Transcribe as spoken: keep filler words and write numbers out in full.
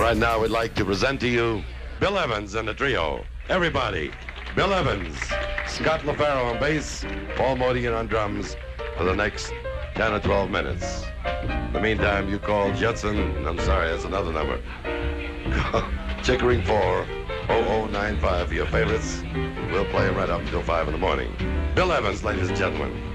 right now we'd like to present to you Bill Evans and the trio. Everybody, Bill Evans, Scott LaFaro on bass, Paul Motian on drums for the next ten or twelve minutes. In the meantime, you call Judson, I'm sorry, that's another number. Chickering four oh oh nine five for your favorites. We'll play them right up until five in the morning. Bill Evans, ladies and gentlemen.